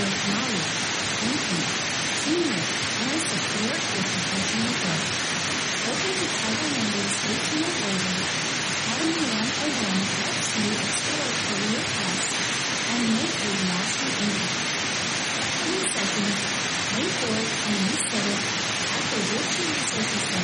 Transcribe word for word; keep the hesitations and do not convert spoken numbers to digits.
build knowledge, thinking, teamwork, and support for professional growth. Open to tribal members eighteen and older, Academy one oh one helps you explore career paths and make a lasting impact. Upcoming sessions, May fourth and May seventh at the Wilshire Resources Center.